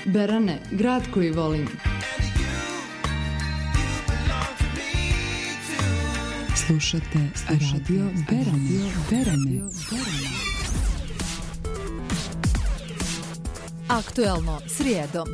Berane, grad koji volim. Slušate Radio Berane. Aktuelno srijedom.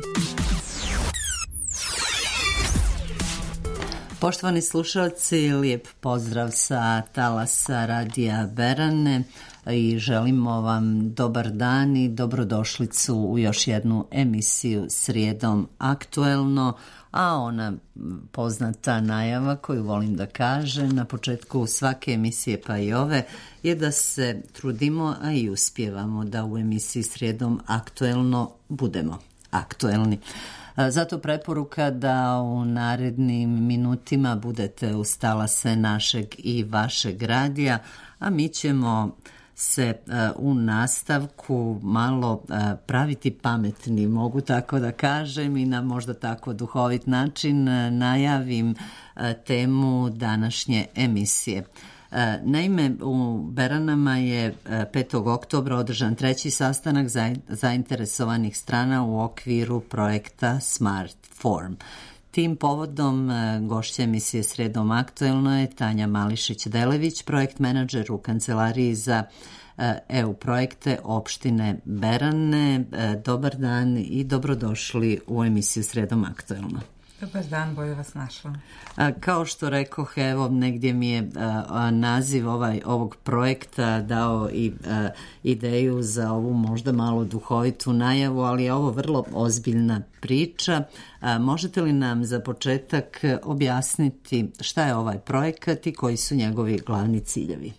Poštovani slušalci, lijep pozdrav sa talasa Radija Berane i želimo vam dobar dan i dobrodošlicu u još jednu emisiju Srijedom aktuelno, a ona poznata najava koju volim da kažem na početku svake emisije pa i ove je da se trudimo, a i uspijevamo da u emisiji Srijedom aktuelno budemo aktuelni. Zato preporuka da u narednim minutima budete uz talase našeg i vašeg radija, a mi ćemo se u nastavku malo praviti pametni, mogu tako da kažem, i na možda tako duhovit način najavim temu današnje emisije. Naime, u Beranama je 5. oktobra održan treći sastanak zainteresovanih strana u okviru projekta Smart Form. Tim povodom gošća emisije Sredom aktuelno je Tanja Mališić-Delević, projekt menadžer u Kancelariji za EU projekte opštine Berane. Dobar dan i dobrodošli u emisiju Sredom aktuelno. Dobar dan, bolje vas našla. Kao što rekoh, evo, negdje mi je naziv ovog projekta dao i ideju za ovu možda malo duhovitu najavu, ali je ovo vrlo ozbiljna priča. Možete li nam za početak objasniti šta je ovaj projekat i koji su njegovi glavni ciljevi?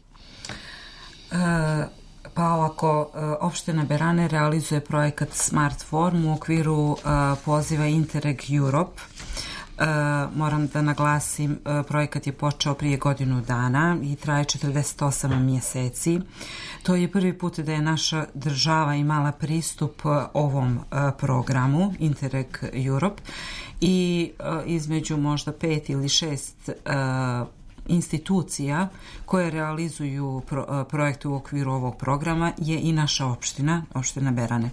Pa ovako, opština Berane realizuje projekat Smart Form u okviru poziva Interreg Europe. Moram da naglasim, projekat je počeo prije godinu dana i traje 48 mjeseci. To je prvi put da je naša država imala pristup ovom programu Interreg Europe i između možda 5 ili 6 institucija koje realizuju projekte u okviru ovog programa je i naša opština Berane.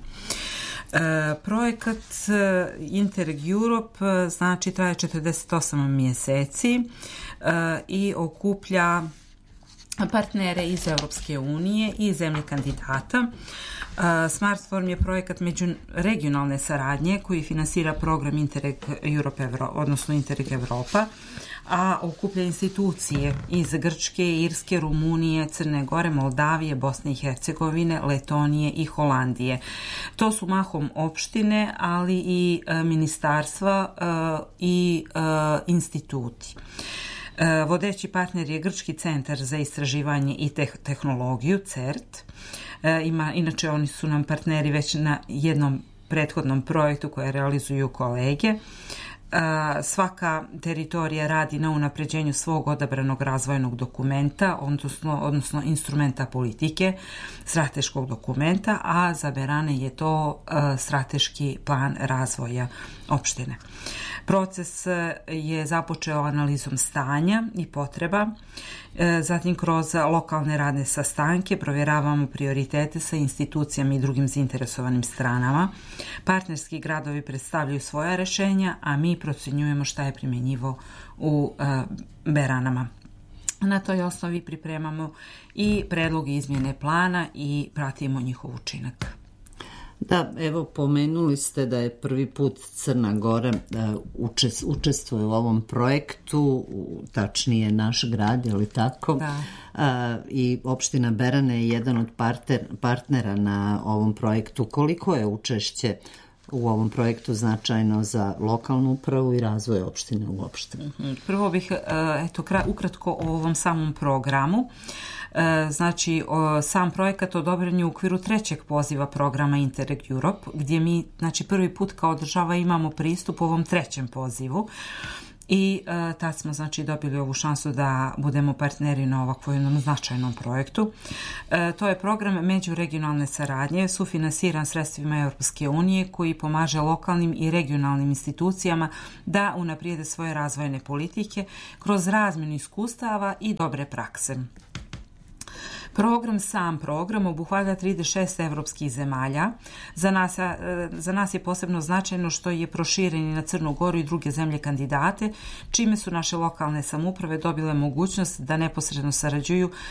Projekat Interreg Europe znači traje 48 mjeseci i okuplja partnere iz Europske unije i zemlje kandidata. Smart Form je projekat međuregionalne saradnje koji finansira program Interreg Europe, odnosno Interreg Evropa, a okuplja institucije iz Grčke, Irske, Rumunije, Crne Gore, Moldavije, Bosne i Hercegovine, Letonije i Holandije. To su mahom opštine, ali i ministarstva i instituti. Vodeći partner je Grčki centar za istraživanje i tehnologiju, CERT. Inače, oni su nam partneri već na jednom prethodnom projektu koje realizuju kolege. Svaka teritorija radi na unapređenju svog odabranog razvojnog dokumenta, odnosno instrumenta politike, strateškog dokumenta, a za Berane je to strateški plan razvoja opštine. Proces je započeo analizom stanja i potreba, zatim kroz lokalne radne sastanke provjeravamo prioritete sa institucijama i drugim zainteresovanim stranama. Partnerski gradovi predstavljaju svoja rješenja, a mi procjenjujemo šta je primjenjivo u Beranama. Na toj osnovi pripremamo i predloge izmjene plana i pratimo njihov učinak. Da, evo, pomenuli ste da je prvi put Crna Gora učestvuje u ovom projektu, tačnije naš grad, je li tako? Da. I opština Berane je jedan od partnera na ovom projektu. Koliko je učešće u ovom projektu značajno za lokalnu upravu i razvoj opštine uopšte? Prvo bih ukratko o ovom samom programu. Znači, sam projekat odobren je u okviru trećeg poziva programa Interreg Europe, gdje mi, znači, prvi put kao država imamo pristup ovom trećem pozivu i tad smo, znači, dobili ovu šansu da budemo partneri na ovakvom jednom značajnom projektu. To je program međuregionalne saradnje, sufinansiran sredstvima Europske unije, koji pomaže lokalnim i regionalnim institucijama da unaprijede svoje razvojne politike kroz razmjenu iskustava i dobre prakse. Sam program obuhvata 36 evropskih zemalja. Za nas je posebno značajno što je proširen na Crnu Goru i druge zemlje kandidate, čime su naše lokalne samouprave dobile mogućnost da neposredno sarađuju